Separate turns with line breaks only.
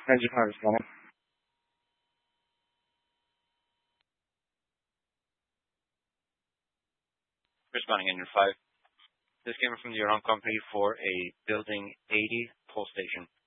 Thank you for responding.
Responding in your 5. This came from your own company for a Building 80 pole station.